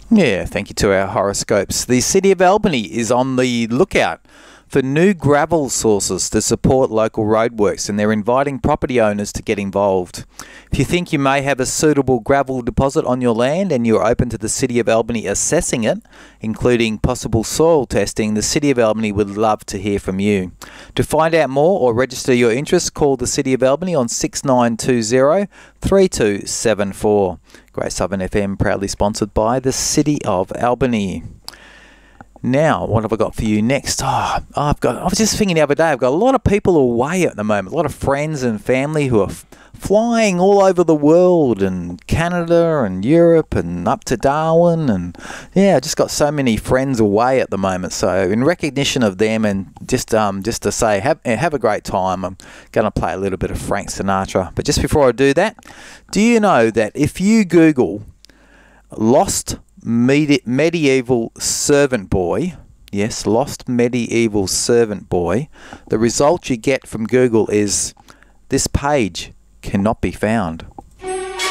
Yeah, thank you to our horoscopes. The City of Albany is on the lookout for new gravel sources to support local roadworks, and they're inviting property owners to get involved. If you think you may have a suitable gravel deposit on your land and you're open to the City of Albany assessing it, including possible soil testing, the City of Albany would love to hear from you. To find out more or register your interest, call the City of Albany on 6920 3274. Great Southern FM, proudly sponsored by the City of Albany. Now, what have I got for you next? I was just thinking the other day, I've got a lot of people away at the moment, a lot of friends and family who are flying all over the world, and Canada and Europe and up to Darwin, and yeah, I just got so many friends away at the moment. So in recognition of them, and just to say have a great time, I'm going to play a little bit of Frank Sinatra. But just before I do that, do you know that if you Google lost medieval servant boy, yes, lost medieval servant boy, the result you get from Google is this page cannot be found.